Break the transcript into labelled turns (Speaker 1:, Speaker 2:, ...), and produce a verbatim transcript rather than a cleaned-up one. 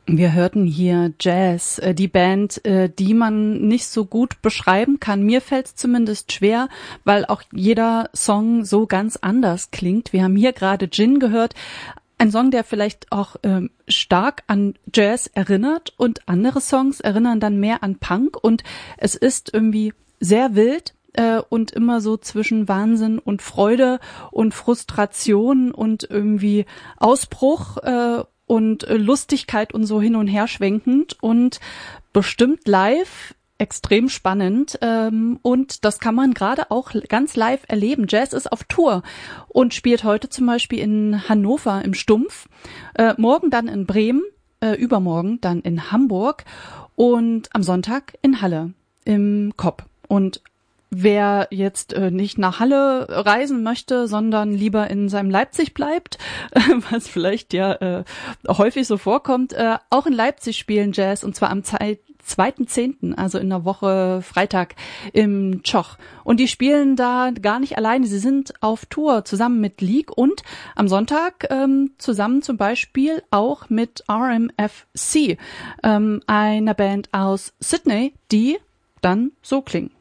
Speaker 1: Wir hörten hier Jazz, äh, die Band, äh, die man nicht so gut beschreiben kann. Mir fällt es zumindest schwer, weil auch jeder Song so ganz anders klingt. Wir haben hier gerade Gin gehört, ein Song, der vielleicht auch ähm, stark an Jazz erinnert, und andere Songs erinnern dann mehr an Punk, und es ist irgendwie sehr wild äh, und immer so zwischen Wahnsinn und Freude und Frustration und irgendwie Ausbruch äh, und äh, Lustigkeit und so hin und her schwenkend und bestimmt live extrem spannend, ähm, und das kann man gerade auch ganz live erleben. Jazz ist auf Tour und spielt heute zum Beispiel in Hannover im Stumpf, äh, morgen dann in Bremen, äh, übermorgen dann in Hamburg und am Sonntag in Halle im Kopp. Und wer jetzt äh, nicht nach Halle reisen möchte, sondern lieber in seinem Leipzig bleibt, was vielleicht ja äh, häufig so vorkommt, äh, auch in Leipzig spielen Jazz, und zwar am zweiten zehnten, also in der Woche Freitag im Tschoch. Und die spielen da gar nicht alleine, sie sind auf Tour zusammen mit Leak und am Sonntag ähm, zusammen zum Beispiel auch mit R M F C, ähm, einer Band aus Sydney, die dann so klingen.